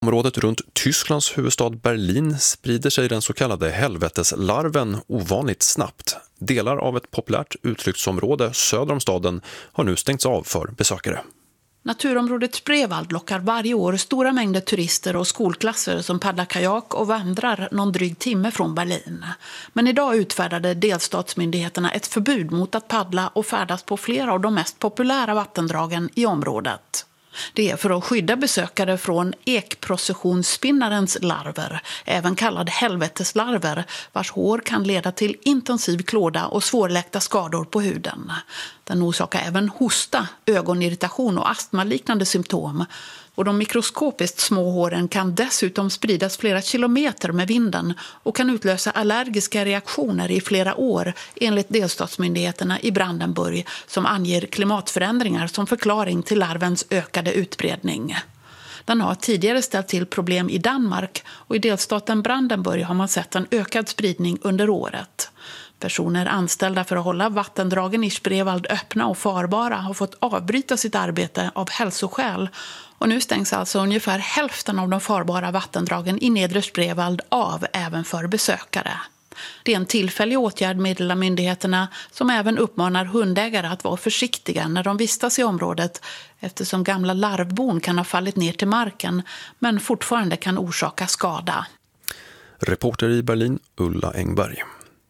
Området runt Tysklands huvudstad Berlin sprider sig den så kallade helveteslarven ovanligt snabbt. Delar av ett populärt utflyktsområde söder om staden har nu stängts av för besökare. Naturområdet Spreewald lockar varje år stora mängder turister och skolklasser som paddlar kajak och vandrar någon dryg timme från Berlin. Men idag utfärdade delstatsmyndigheterna ett förbud mot att paddla och färdas på flera av de mest populära vattendragen i området. Det är för att skydda besökare från ekprocessionsspinnarens larver, även kallad helveteslarver, vars hår kan leda till intensiv klåda och svårläkta skador på huden. Den orsakar även hosta, ögonirritation och astmaliknande symptom. Och de mikroskopiskt små håren kan dessutom spridas flera kilometer med vinden och kan utlösa allergiska reaktioner i flera år enligt delstatsmyndigheterna i Brandenburg som anger klimatförändringar som förklaring till larvens ökade utbredning. Den har tidigare ställt till problem i Danmark och i delstaten Brandenburg har man sett en ökad spridning under året. Personer anställda för att hålla vattendragen i Spreewald öppna och farbara har fått avbryta sitt arbete av hälsoskäl. Och nu stängs alltså ungefär hälften av de farbara vattendragen i nedre Spreewald av även för besökare. Det är en tillfällig åtgärd, meddelar myndigheterna, som även uppmanar hundägare att vara försiktiga när de vistas i området eftersom gamla larvbon kan ha fallit ner till marken men fortfarande kan orsaka skada. Reporter i Berlin, Ulla Engberg.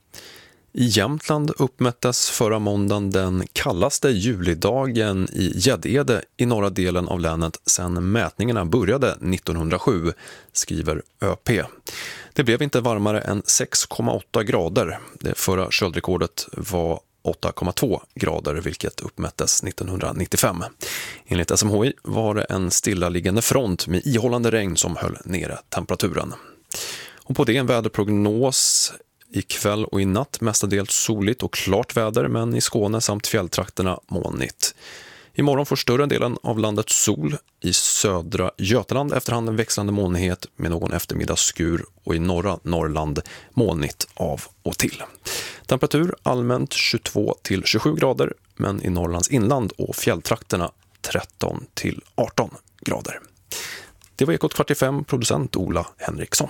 I Jämtland uppmättes förra måndagen den kallaste julidagen i Gäddede i norra delen av länet sedan mätningarna började 1907, skriver ÖP. Det blev inte varmare än 6,8 grader. Det förra köldrekordet var 8,2 grader, vilket uppmättes 1995. Enligt SMHI var det en stillaliggande front med ihållande regn som höll nere temperaturen. Och på det en väderprognos. Ikväll och i natt mestadels soligt och klart väder, men i Skåne samt fjälltrakterna molnigt. Imorgon får större delen av landet sol, i södra Götaland efterhand en växlande molnighet med någon eftermiddagsskur och i norra Norrland molnigt av och till. Temperatur allmänt 22 till 27 grader, men i Norrlands inland och fjälltrakterna 13 till 18 grader. Det var Ekot 45, producent Ola Henriksson.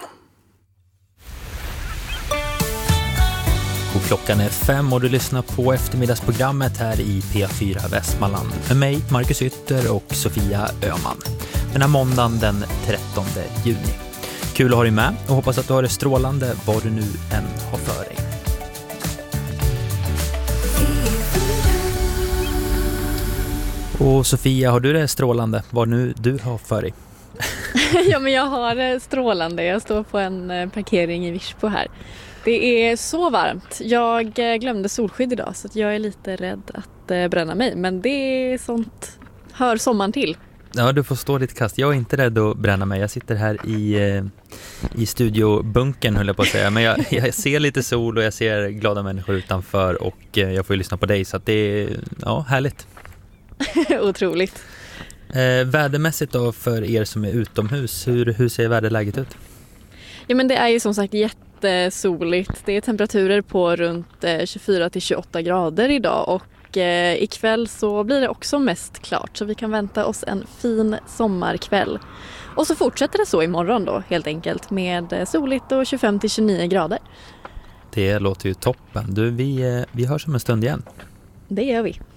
Och klockan är 5 och du lyssnar på eftermiddagsprogrammet här i P4 Västmanland med mig, Marcus Ytter och Sofia Öhman. Den här måndagen den 13 juni. Kul att ha dig med och hoppas att du har det strålande vad du nu än har för dig. Och Sofia, har du det strålande vad nu du har för dig? Ja, men jag har det strålande. Jag står på en parkering i Virsbo här. Det är så varmt. Jag glömde solskydd idag så att jag är lite rädd att bränna mig. Men det är sånt, hör sommaren till. Ja, du får stå ditt kast. Jag är inte rädd att bränna mig. Jag sitter här i studiobunken, höll jag på att säga. Men jag ser lite sol och jag ser glada människor utanför och jag får ju lyssna på dig. Så att det är härligt. Otroligt. Vädermässigt då för er som är utomhus, hur ser väderläget ut? Ja, men det är ju som sagt jättesoligt. Det är temperaturer på runt 24-28 grader idag och ikväll så blir det också mest klart. Så vi kan vänta oss en fin sommarkväll. Och så fortsätter det så imorgon då helt enkelt med soligt och 25-29 grader. Det låter ju toppen. Du, vi hörs om en stund igen. Det gör vi.